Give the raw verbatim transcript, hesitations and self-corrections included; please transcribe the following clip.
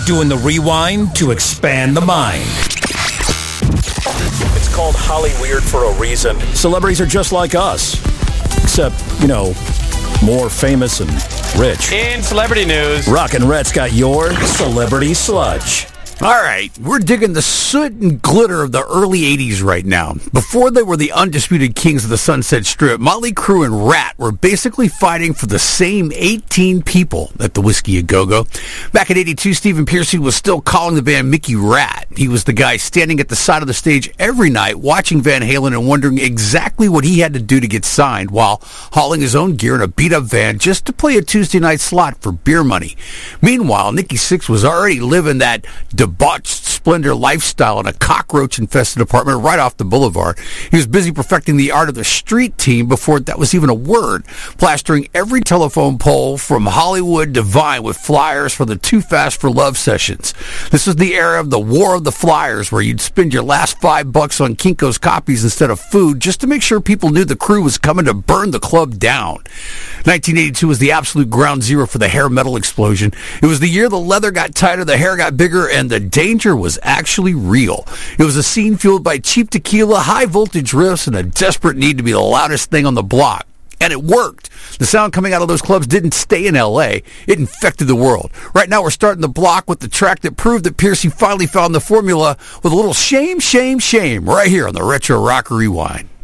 doing the rewind to expand the mind. It's called Hollyweird for a reason. Celebrities are just like us, except, you know, more famous and rich. In celebrity news, Rockin' Rhett's got your Celebrity Sludge. All right, we're digging the soot and glitter of the early eighties right now. Before they were the undisputed kings of the Sunset Strip, Motley Crue and Rat were basically fighting for the same eighteen people at the Whiskey A Go-Go. Back in eighty-two, Stephen Pearcy was still calling the band Mickey Rat. He was the guy standing at the side of the stage every night watching Van Halen and wondering exactly what he had to do to get signed while hauling his own gear in a beat-up van just to play a Tuesday night slot for beer money. Meanwhile, Nikki Sixx was already living that debauched splendor lifestyle in a cockroach-infested apartment right off the boulevard. He was busy perfecting the art of the street team before that was even a word, plastering every telephone pole from Hollywood to Vine with flyers for the Too Fast for Love sessions. This was the era of the War of the Flyers, where you'd spend your last five bucks on Kinko's copies instead of food just to make sure people knew the crew was coming to burn the club down. nineteen eighty-two was the absolute ground zero for the hair metal explosion. It was the year the leather got tighter, the hair got bigger, and the danger was actually real. It was a scene fueled by cheap tequila, high voltage riffs, and a desperate need to be the loudest thing on the block. And it worked. The sound coming out of those clubs didn't stay in L A. It infected the world. Right now we're starting the block with the track that proved that Pearcy finally found the formula with a little shame, shame, shame right here on the Retro Rock Rewind.